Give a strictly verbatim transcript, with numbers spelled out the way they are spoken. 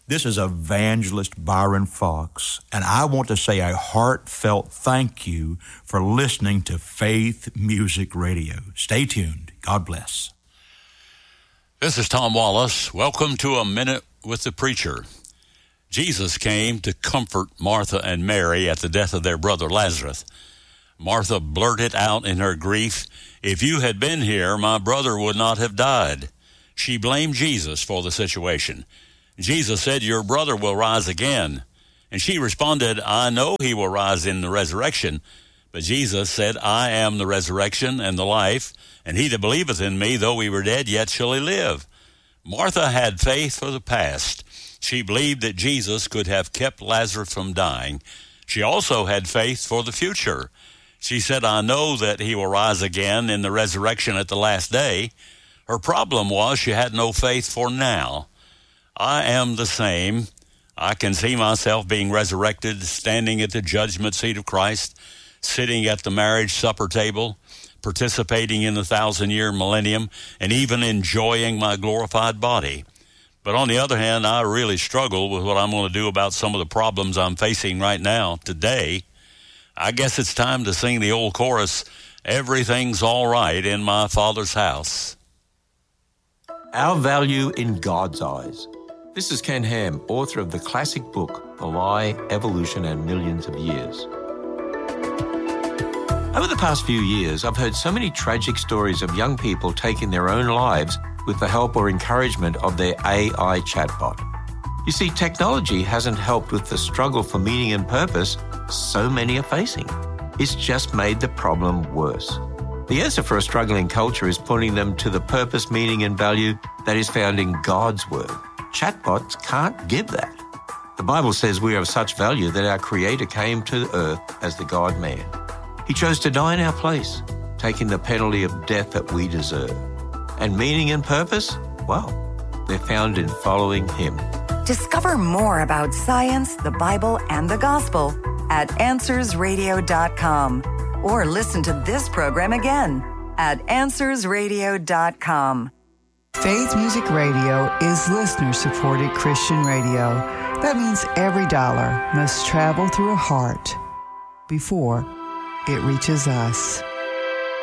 This is Evangelist Byron Fox, and I want to say a heartfelt thank you for listening to Faith Music Radio. Stay tuned. God bless. This is Tom Wallace. Welcome to A Minute with the Preacher. Jesus came to comfort Martha and Mary at the death of their brother Lazarus. Martha blurted out in her grief, "If you had been here, my brother would not have died." She blamed Jesus for the situation. Jesus said, "Your brother will rise again." And she responded, "I know he will rise in the resurrection." But Jesus said, "I am the resurrection and the life, and he that believeth in me, though he were dead, yet shall he live." Martha had faith for the past. She believed that Jesus could have kept Lazarus from dying. She also had faith for the future. She said, "I know that he will rise again in the resurrection at the last day." Her problem was she had no faith for now. I am the same. I can see myself being resurrected, standing at the judgment seat of Christ, sitting at the marriage supper table, participating in the thousand-year millennium, and even enjoying my glorified body. But on the other hand, I really struggle with what I'm going to do about some of the problems I'm facing right now, today. I guess it's time to sing the old chorus, "Everything's all right in my Father's house." Our value in God's eyes. This is Ken Ham, author of the classic book, The Lie, Evolution, and Millions of Years. Over the past few years, I've heard so many tragic stories of young people taking their own lives with the help or encouragement of their A I chatbot. You see, technology hasn't helped with the struggle for meaning and purpose so many are facing. It's just made the problem worse. The answer for a struggling culture is pointing them to the purpose, meaning, and value that is found in God's Word. Chatbots can't give that. The Bible says we are of such value that our Creator came to earth as the God-man. He chose to die in our place, taking the penalty of death that we deserve. And meaning and purpose? Well, they're found in following Him. Discover more about science, the Bible, and the gospel at answers radio dot com. Or listen to this program again at answers radio dot com. Faith Music Radio is listener-supported Christian radio. That means every dollar must travel through a heart before it reaches us.